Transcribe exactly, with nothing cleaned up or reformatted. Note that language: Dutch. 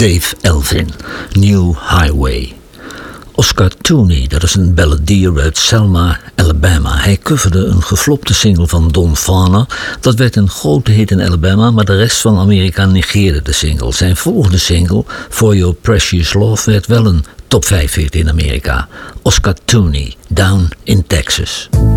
Dave Elvin, New Highway. Oscar Tooney, dat is een balladier uit Selma, Alabama. Hij coverde een geflopte single van Don Fana. Dat werd een grote hit in Alabama, maar de rest van Amerika negeerde de single. Zijn volgende single, For Your Precious Love, werd wel een top vijf hit in Amerika. Oscar Tooney, Down in Texas.